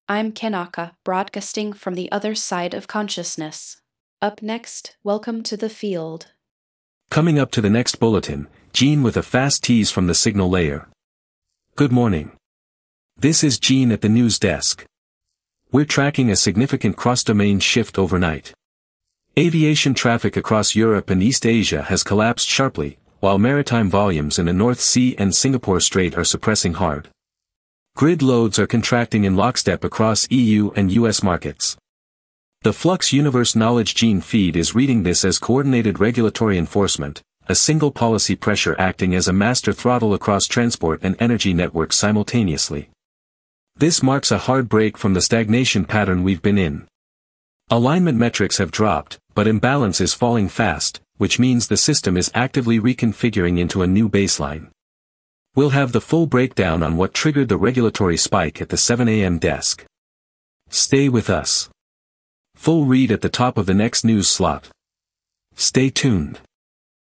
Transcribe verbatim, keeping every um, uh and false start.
I'm Kanaka, broadcasting from the other side of consciousness. Up next, welcome to the field. Coming up to the next bulletin, Gene with a fast tease from the signal layer. Good morning. This is Gene at the news desk. We're tracking a significant cross-domain shift overnight. Aviation traffic across Europe and East Asia has collapsed sharply, while maritime volumes in the North Sea and Singapore Strait are suppressing hard. Grid loads are contracting in lockstep across E U and U S markets. The Flux Universe Knowledge Gene feed is reading this as coordinated regulatory enforcement, a single policy pressure acting as a master throttle across transport and energy networks simultaneously. This marks a hard break from the stagnation pattern we've been in. Alignment metrics have dropped, but imbalance is falling fast, which means the system is actively reconfiguring into a new baseline. We'll have the full breakdown on what triggered the regulatory spike at the seven A M desk. Stay with us. Full read at the top of the next news slot. Stay tuned.